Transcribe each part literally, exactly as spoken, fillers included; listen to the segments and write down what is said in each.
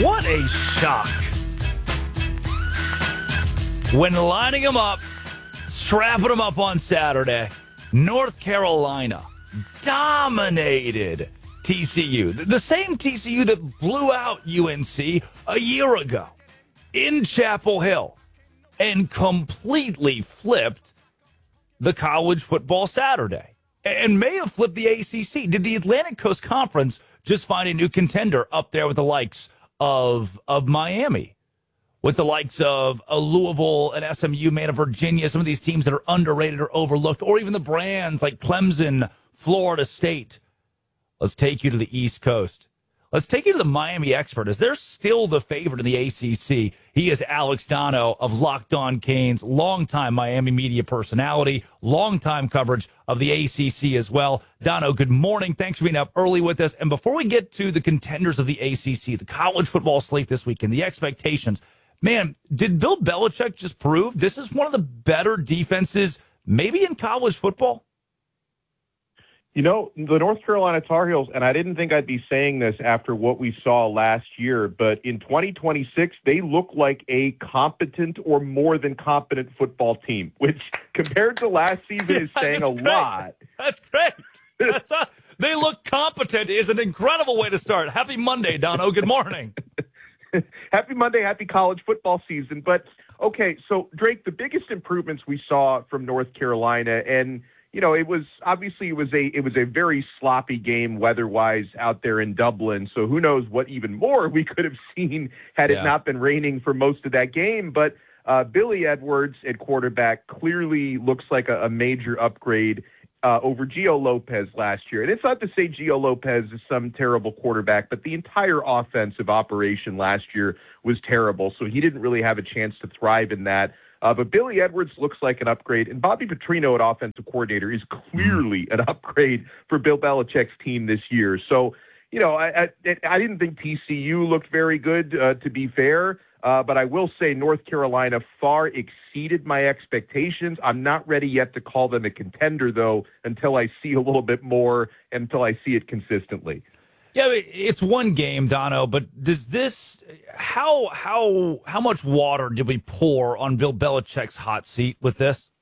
What a shock. When lining them up, strapping them up on Saturday, North Carolina dominated T C U. The same T C U that blew out U N C a year ago in Chapel Hill and completely flipped the college football Saturday and may have flipped the A C C. Did the Atlantic Coast Conference just find a new contender up there with the likes of, of Miami? With the likes of a Louisville and S M U, man of Virginia, some of these teams that are underrated or overlooked, or even the brands like Clemson, Florida State. Let's take you to the East Coast. Let's take you to the Miami expert, as they're still the favorite in the A C C. He is Alex Dono of Locked On Canes, longtime Miami media personality, longtime coverage of the A C C as well. Dono, good morning. Thanks for being up early with us. And before we get to the contenders of the A C C, the college football slate this weekend, the expectations, man, did Bill Belichick just prove this is one of the better defenses maybe in college football? You know, the North Carolina Tar Heels, and I didn't think I'd be saying this after what we saw last year, but in twenty twenty-six, they look like a competent or more than competent football team, which compared to last season is saying a great. lot. That's great. That's a, they look competent is an incredible way to start. Happy Monday, Dono. Good morning. Happy Monday, happy college football season. But, okay, so, Drake, the biggest improvements we saw from North Carolina, and, you know, it was obviously it was a it was a very sloppy game weather-wise out there in Dublin, so who knows what even more we could have seen had yeah. it not been raining for most of that game. But uh, Billy Edwards at quarterback clearly looks like a, a major upgrade Uh, over Gio Lopez last year. And it's not to say Gio Lopez is some terrible quarterback, but the entire offensive operation last year was terrible, so he didn't really have a chance to thrive in that. Uh, but Billy Edwards looks like an upgrade, and Bobby Petrino at offensive coordinator is clearly an upgrade for Bill Belichick's team this year. So, you know, I, I, I didn't think T C U looked very good, uh, to be fair. Uh, but I will say North Carolina far exceeded my expectations. I'm not ready yet to call them a contender, though, until I see a little bit more, until I see it consistently. Yeah, it's one game, Dono, but does this how how how much water did we pour on Bill Belichick's hot seat with this?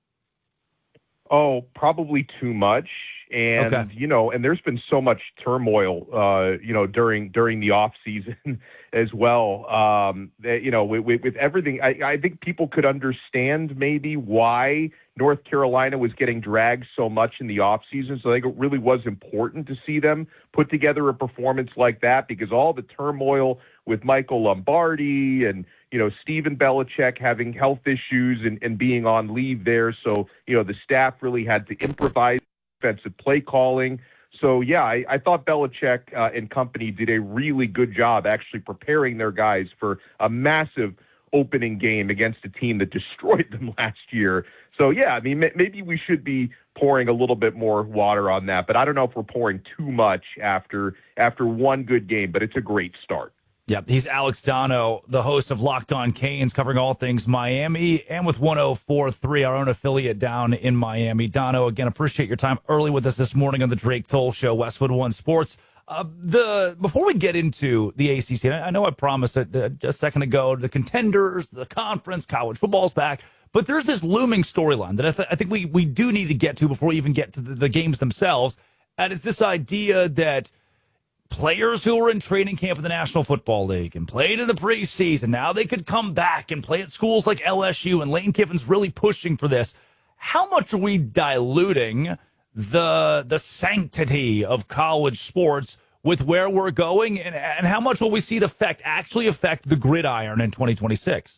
Oh, probably too much. And, okay. you know, and there's been so much turmoil, uh, you know, during during the off season as well. Um, that, you know, with, with, with everything, I, I think people could understand maybe why North Carolina was getting dragged so much in the off season. So I think it really was important to see them put together a performance like that, because all the turmoil with Michael Lombardi and, you know, Stephen Belichick having health issues and, and being on leave there. So, you know, the staff really had to improvise defensive play calling. So, yeah, I, I thought Belichick uh, and company did a really good job actually preparing their guys for a massive opening game against a team that destroyed them last year. So, yeah, I mean, maybe we should be pouring a little bit more water on that, but I don't know if we're pouring too much after after one good game, but it's a great start. Yep, he's Alex Dono, the host of Locked On Canes, covering all things Miami, and with one oh four point three, our own affiliate down in Miami. Dono, again, appreciate your time early with us this morning on the Drake Toll Show, Westwood One Sports. Uh, the before we get into the A C C, I know I promised it uh, just a second ago, the contenders, the conference, college football's back, but there's this looming storyline that I, th- I think we, we do need to get to before we even get to the, the games themselves, and it's this idea that players who were in training camp in the National Football League and played in the preseason, now they could come back and play at schools like L S U, and Lane Kiffin's really pushing for this. How much are we diluting the the sanctity of college sports with where we're going, and, and how much will we see it affect, actually affect the gridiron in twenty twenty-six?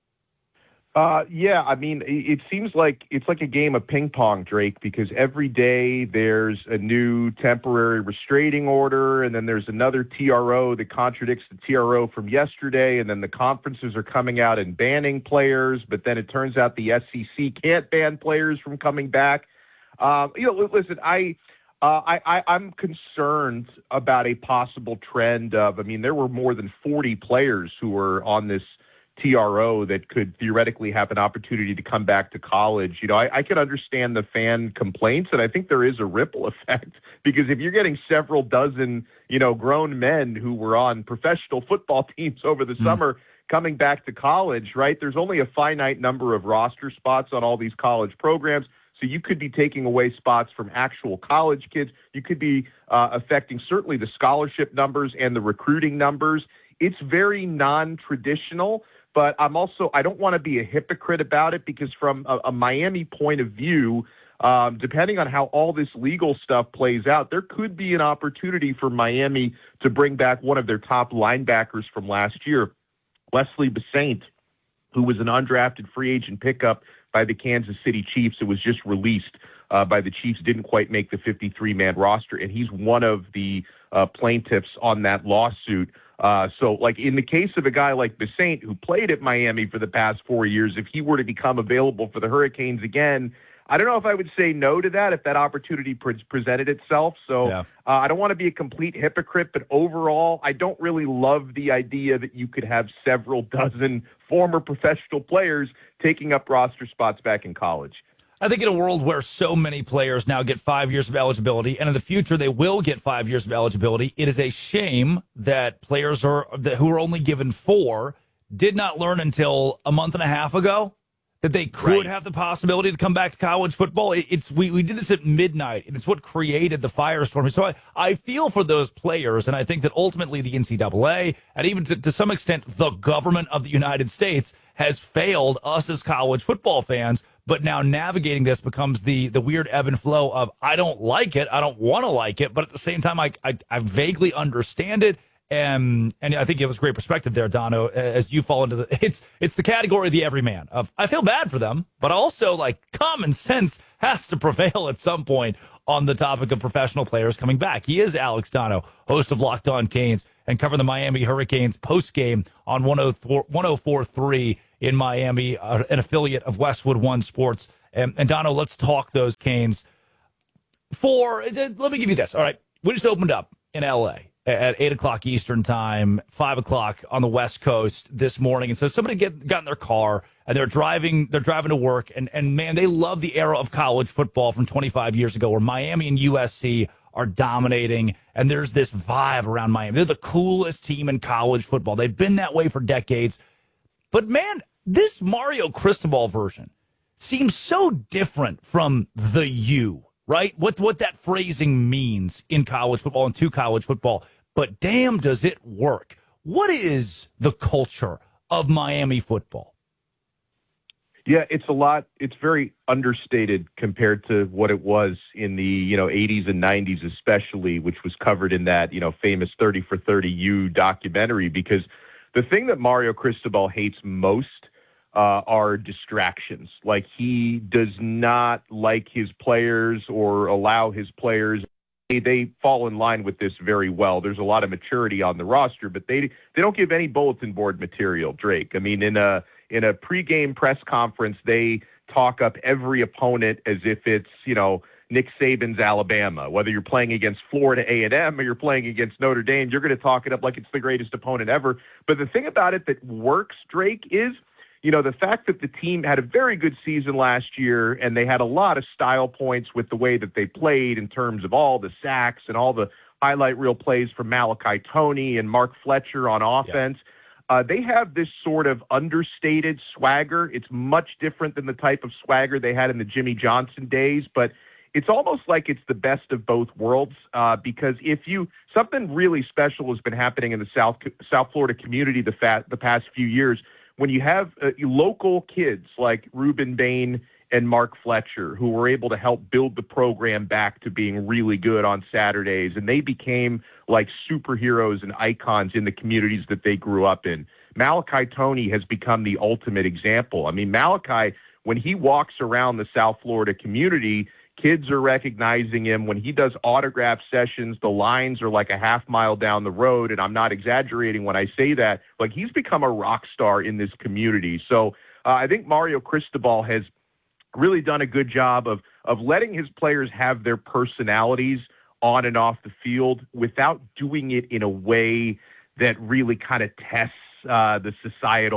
Uh, yeah, I mean, it seems like it's like a game of ping pong, Drake, because every day there's a new temporary restraining order, and then there's another T R O that contradicts the T R O from yesterday, and then the conferences are coming out and banning players, but then it turns out the S E C can't ban players from coming back. Um, you know, listen, I, uh, I, I, I'm concerned about a possible trend of, I mean, there were more than forty players who were on this T R O that could theoretically have an opportunity to come back to college. You know, I, I can understand the fan complaints, and I think there is a ripple effect because if you're getting several dozen, you know, grown men who were on professional football teams over the mm. summer coming back to college, right? There's only a finite number of roster spots on all these college programs. So you could be taking away spots from actual college kids. You could be uh, affecting certainly the scholarship numbers and the recruiting numbers. It's very non-traditional, but I'm also, I don't want to be a hypocrite about it because from a, a Miami point of view, um, depending on how all this legal stuff plays out, there could be an opportunity for Miami to bring back one of their top linebackers from last year, Wesley Besaint, who was an undrafted free agent pickup by the Kansas City Chiefs. It was just released uh, by the Chiefs, didn't quite make the fifty-three man roster, and he's one of the uh, plaintiffs on that lawsuit. Uh, so, like, in the case of a guy like Besaint, who played at Miami for the past four years, if he were to become available for the Hurricanes again, I don't know if I would say no to that if that opportunity pre- presented itself. So yeah. uh, I don't want to be a complete hypocrite, but overall, I don't really love the idea that you could have several dozen former professional players taking up roster spots back in college. I think in a world where so many players now get five years of eligibility, and in the future they will get five years of eligibility, it is a shame that players are that who are only given four did not learn until a month and a half ago that they could right. have the possibility to come back to college football. It, it's we, we did this at midnight, and it's what created the firestorm. So I, I feel for those players, and I think that ultimately the N C double A, and even to, to some extent the government of the United States, has failed us as college football fans. But now navigating this becomes the the weird ebb and flow of I don't like it, I don't want to like it, but at the same time I, I, I vaguely understand it. And and I think it was great perspective there, Dono, as you fall into the it's it's the category of the everyman of I feel bad for them, but also like common sense has to prevail at some point on the topic of professional players coming back. He is Alex Dono, host of Locked On Canes, and covering the Miami Hurricanes post game on one oh four point three in Miami, uh, an affiliate of Westwood One Sports. And, and Dono, let's talk those Canes. For let me give you this. All right, we just opened up in L A at eight o'clock Eastern time, five o'clock on the West Coast this morning. And so somebody get, got in their car and they're driving, they're driving to work. And, and man, they love the era of college football from twenty-five years ago where Miami and U S C are dominating. And there's this vibe around Miami. They're the coolest team in college football. They've been that way for decades. But man, this Mario Cristobal version seems so different from the U, right? What, what that phrasing means in college football and to college football. But damn, does it work. What is the culture of Miami football? Yeah, it's a lot. It's very understated compared to what it was in the, you know, eighties and nineties, especially, which was covered in that, you know, famous thirty for thirty U documentary. Because the thing that Mario Cristobal hates most uh, are distractions. Like, he does not like his players or allow his players. They, they fall in line with this very well. There's a lot of maturity on the roster, but they they don't give any bulletin board material, Drake. I mean, in a in a pregame press conference, they talk up every opponent as if it's, you know, Nick Saban's Alabama. Whether you're playing against Florida A and M or you're playing against Notre Dame, you're going to talk it up like it's the greatest opponent ever. But the thing about it that works, Drake, is, you know, the fact that the team had a very good season last year and they had a lot of style points with the way that they played in terms of all the sacks and all the highlight reel plays from Malachi Toney and Mark Fletcher on offense. Yeah. Uh, they have this sort of understated swagger. It's much different than the type of swagger they had in the Jimmy Johnson days, but it's almost like it's the best of both worlds uh, because if you something really special has been happening in the South South Florida community the, fa- the past few years when you have uh, local kids like Ruben Bain and Mark Fletcher who were able to help build the program back to being really good on Saturdays, and they became like superheroes and icons in the communities that they grew up in. Malachi Toney has become the ultimate example. I mean, Malachi, when he walks around the South Florida community, kids are recognizing him. When he does autograph sessions, the lines are like a half mile down the road, and I'm not exaggerating when I say that. Like, he's become a rock star in this community. So uh, I think Mario Cristobal has really done a good job of of letting his players have their personalities on and off the field without doing it in a way that really kind of tests uh, the societal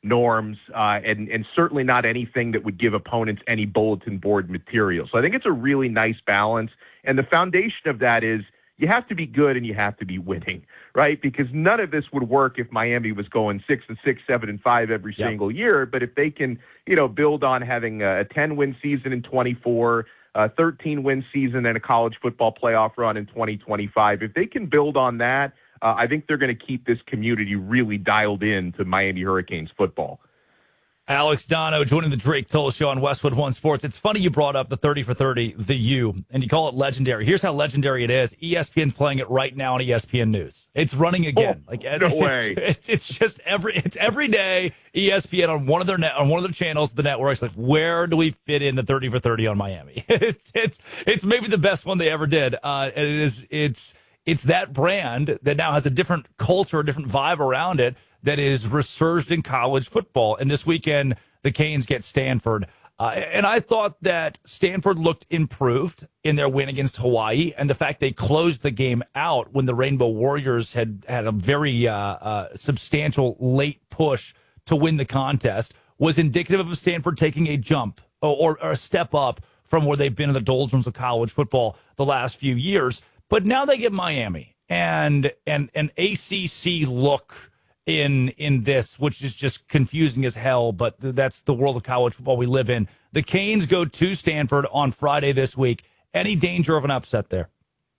norms, uh, and, and certainly not anything that would give opponents any bulletin board material. So I think it's a really nice balance. And the foundation of that is you have to be good and you have to be winning, right? Because none of this would work if Miami was going six and six, seven and five every Yep. single year. But if they can, you know, build on having a ten-win season in twenty-four, a thirteen-win season and a college football playoff run in twenty twenty-five, if they can build on that, Uh, I think they're going to keep this community really dialed in to Miami Hurricanes football. Alex Dono joining the Drake Toll Show on Westwood One Sports. It's funny you brought up the thirty for thirty, the U, and you call it legendary. Here's how legendary it is. E S P N's playing it right now on E S P N News. It's running again. Oh, like no it's, way. It's, it's just every it's every day. E S P N on one of their net, on one of their channels, the networks. Like, where do we fit in the thirty for thirty on Miami? it's it's it's maybe the best one they ever did. Uh, and it is it's. It's that brand that now has a different culture, a different vibe around it that is resurged in college football. And this weekend, the Canes get Stanford. Uh, and I thought that Stanford looked improved in their win against Hawaii. And the fact they closed the game out when the Rainbow Warriors had had a very uh, uh, substantial late push to win the contest was indicative of Stanford taking a jump or, or a step up from where they've been in the doldrums of college football the last few years. But now they get Miami and and an A C C look in in this, which is just confusing as hell. But that's the world of college football we live in. The Canes go to Stanford on Friday this week. Any danger of an upset there?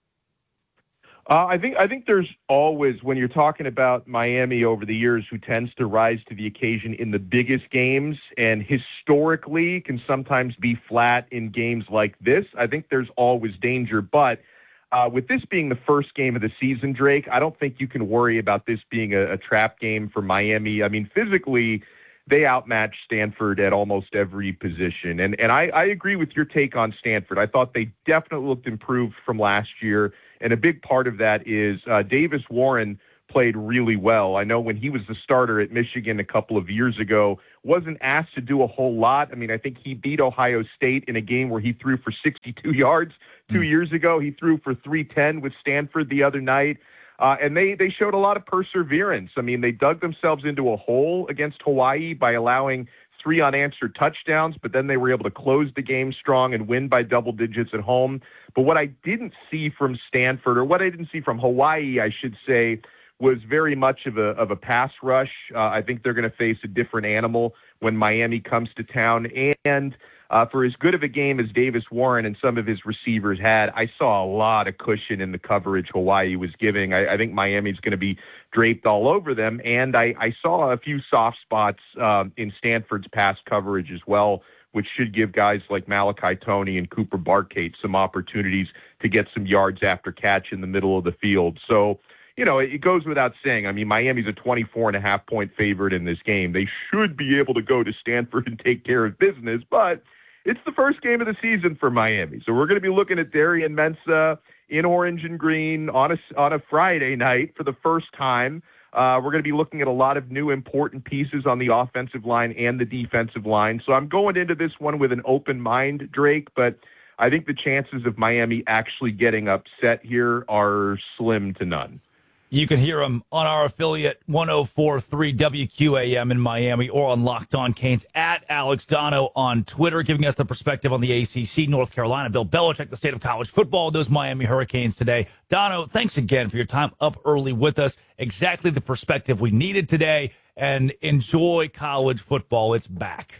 Uh, I think I think there's always, when you're talking about Miami over the years, who tends to rise to the occasion in the biggest games and historically can sometimes be flat in games like this. I think there's always danger, but Uh, with this being the first game of the season, Drake, I don't think you can worry about this being a, a trap game for Miami. I mean, physically, they outmatched Stanford at almost every position. And and I, I agree with your take on Stanford. I thought they definitely looked improved from last year. And a big part of that is uh, Davis Warren played really well. I know when he was the starter at Michigan a couple of years ago, wasn't asked to do a whole lot. I mean, I think he beat Ohio State in a game where he threw for sixty-two yards. Two years ago, he threw for three ten with Stanford the other night. Uh, and they, they showed a lot of perseverance. I mean, they dug themselves into a hole against Hawaii by allowing three unanswered touchdowns, but then they were able to close the game strong and win by double digits at home. But what I didn't see from Stanford, or what I didn't see from Hawaii, I should say, was very much of a of a pass rush. Uh, I think they're going to face a different animal when Miami comes to town. And Uh, for as good of a game as Davis Warren and some of his receivers had, I saw a lot of cushion in the coverage Hawaii was giving. I, I think Miami's going to be draped all over them. And I, I saw a few soft spots um, in Stanford's pass coverage as well, which should give guys like Malachi Toney and Cooper Barkate some opportunities to get some yards after catch in the middle of the field. So, you know, it goes without saying. I mean, Miami's a twenty-four and a half point favorite in this game. They should be able to go to Stanford and take care of business, but it's the first game of the season for Miami. So we're going to be looking at Darian Mensah in orange and green on a, on a Friday night for the first time. Uh, we're going to be looking at a lot of new important pieces on the offensive line and the defensive line. So I'm going into this one with an open mind, Drake, but I think the chances of Miami actually getting upset here are slim to none. You can hear them on our affiliate one oh four point three W Q A M in Miami or on Locked On Canes at Alex Dono on Twitter, giving us the perspective on the A C C, North Carolina, Bill Belichick, the state of college football, those Miami Hurricanes today. Dono, thanks again for your time up early with us. Exactly the perspective we needed today, and enjoy college football. It's back.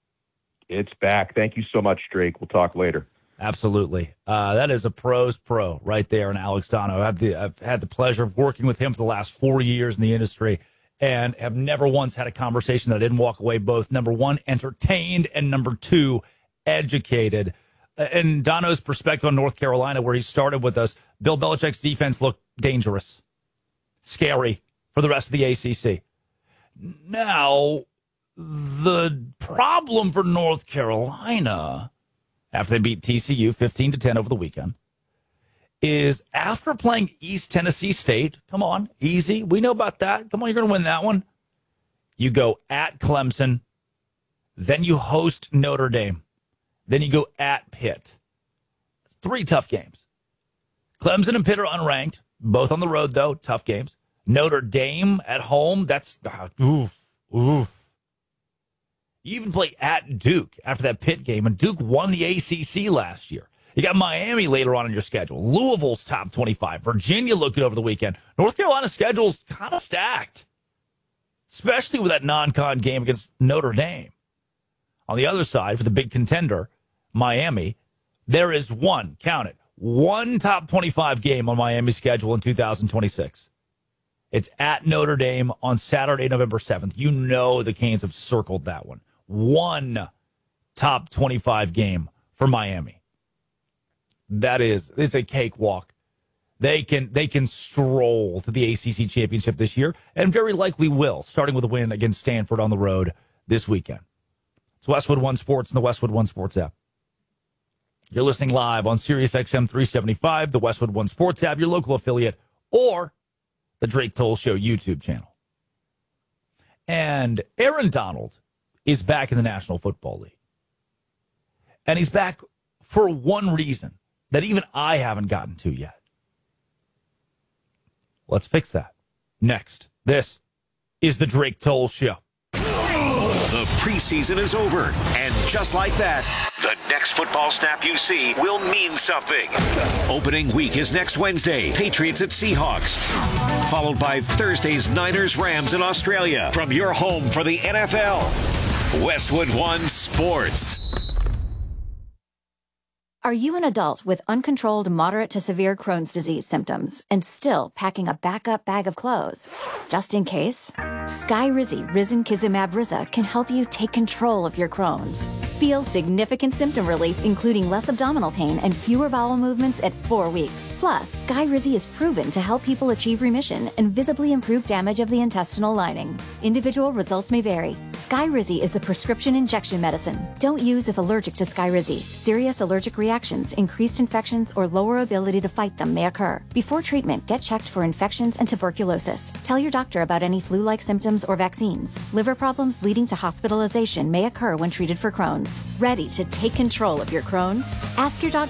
It's back. Thank you so much, Drake. We'll talk later. Absolutely. Uh, that is a pro's pro right there in Alex Dono. I've, the, I've had the pleasure of working with him for the last four years in the industry and have never once had a conversation that I didn't walk away both, number one, entertained, and number two, educated. And Dono's perspective on North Carolina, where he started with us, Bill Belichick's defense looked dangerous, scary for the rest of the A C C. Now, the problem for North Carolina, after they beat T C U fifteen to ten over the weekend, is after playing East Tennessee State, come on, easy, we know about that. Come on, you're going to win that one. You go at Clemson, then you host Notre Dame, then you go at Pitt. It's three tough games. Clemson and Pitt are unranked, both on the road, though, tough games. Notre Dame at home, that's, uh, oof, oof. You even play at Duke after that Pitt game, and Duke won the A C C last year. You got Miami later on in your schedule. Louisville's top twenty-five. Virginia looking over the weekend. North Carolina's schedule's kind of stacked, especially with that non-con game against Notre Dame. On the other side, for the big contender, Miami, there is one, count it, one top twenty-five game on Miami's schedule in two thousand twenty-six. It's at Notre Dame on Saturday, November seventh. You know the Canes have circled that one. One top twenty-five game for Miami. That is, it's a cakewalk. They can they can stroll to the A C C championship this year, and very likely will, starting with a win against Stanford on the road this weekend. It's Westwood One Sports and the Westwood One Sports app. You're listening live on Sirius X M three seventy-five, the Westwood One Sports app, your local affiliate, or the Drake Toll Show YouTube channel. And Aaron Donald is back in the National Football League. And he's back for one reason that even I haven't gotten to yet. Let's fix that. Next, this is the Drake Toll Show. The preseason is over, and just like that, the next football snap you see will mean something. Opening week is next Wednesday, Patriots at Seahawks, followed by Thursday's Niners Rams in Australia. From your home for the N F L, Westwood One Sports. Are you an adult with uncontrolled moderate to severe Crohn's disease symptoms and still packing a backup bag of clothes? Just in case, Skyrizi Risankizumab Riza can help you take control of your Crohn's. Feel significant symptom relief, including less abdominal pain and fewer bowel movements at four weeks. Plus, Skyrizi is proven to help people achieve remission and visibly improve damage of the intestinal lining. Individual results may vary. Skyrizi is a prescription injection medicine. Don't use if allergic to Skyrizi. Serious allergic reactions, increased infections, or lower ability to fight them may occur. Before treatment, get checked for infections and tuberculosis. Tell your doctor about any flu-like symptoms or vaccines. Liver problems leading to hospitalization may occur when treated for Crohn's. Ready to take control of your Crohn's? Ask your doctor